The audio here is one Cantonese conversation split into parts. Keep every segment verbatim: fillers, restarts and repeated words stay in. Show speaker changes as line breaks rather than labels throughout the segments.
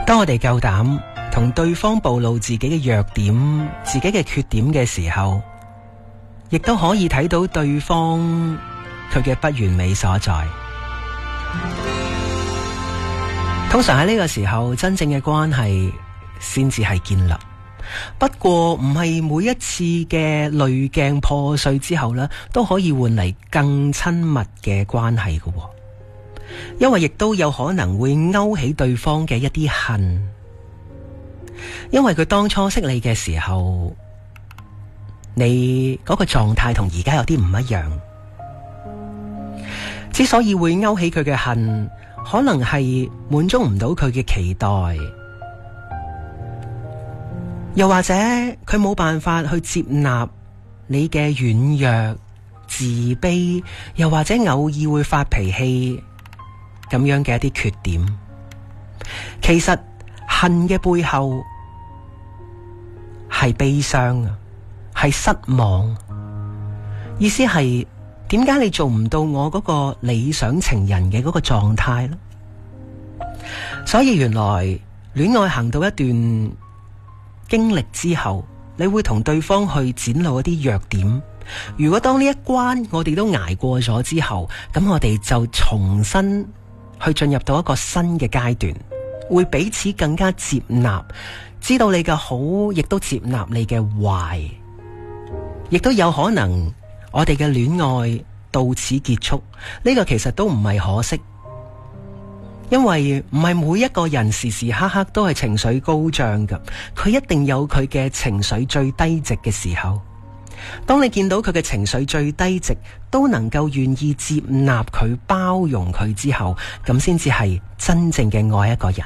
當我哋夠膽同對方暴露自己嘅弱點、自己嘅缺點嘅時候，亦都可以睇到對方佢嘅不完美所在。通常喺呢個時候，真正嘅關係先至係建立。不過唔係每一次嘅濾鏡破碎之後呢，都可以換嚟更親密嘅關係嘅。因為亦都有可能會勾起對方嘅一啲恨，因為佢當初識你嘅時候，你嗰個狀態同而家有啲唔一樣。之所以會勾起佢嘅恨，可能係滿足唔到佢嘅期待，又或者佢冇辦法去接納你嘅軟弱、自卑，又或者偶爾會發脾氣咁樣嘅一啲缺點。其實恨嘅背後係悲傷啊，係失望。意思係點解你做唔到我嗰個理想情人嘅嗰個狀態呢？所以原來戀愛行到一段經歷之後，你會同對方去展露一啲弱點。如果當呢一關我哋都捱過咗之後，咁我哋就重新去進入到一個新嘅階段，會彼此更加接納，知道你嘅好，亦都接納你嘅壞，亦都有可能我哋嘅戀愛到此結束。呢個其實都唔係可惜，因為唔係每一個人時時刻刻都係情緒高漲㗎，佢一定有佢嘅情緒最低值嘅時候。當你見到佢嘅情緒最低值都能夠願意接納佢、包容佢之後，咁先至係真正嘅愛一個人。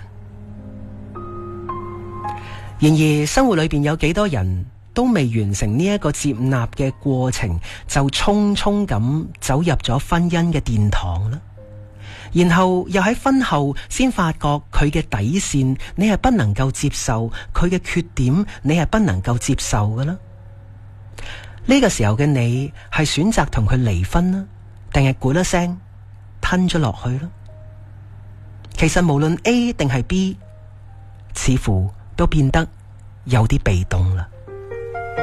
然而生活裏邊有幾多人都未完成呢一個接納嘅過程，就匆匆咁走入咗婚姻嘅殿堂啦，然後又喺婚後先發覺佢嘅底線你係不能夠接受，佢嘅缺點你係不能夠接受㗎啦。呢個時候嘅你係選擇同佢離婚啦，定係咕一聲吞咗落去啦？其實無論 A 定係 B，似乎都變得有啲被動啦。